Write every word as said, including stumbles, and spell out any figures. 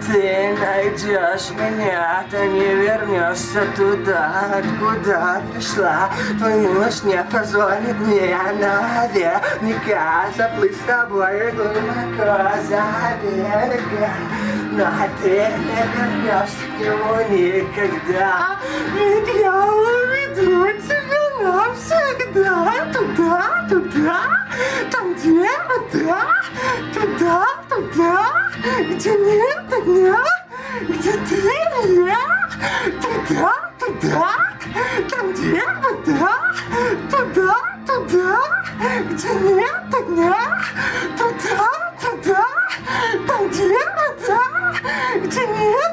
ты найдешь меня, то не вернешься туда, откуда пришла. Твой муж не позволит мне наверняка заплыть с тобой глубоко за берега. Но ты не вернешься к нему никогда. Ведь я уведу тебя навсегда. Туда, туда, там где вода. Туда, туда, где нет огня. Где ты и я. Туда, туда, там где вода. Туда, туда, где нет огня. Туда, туда, там где вода. Где нет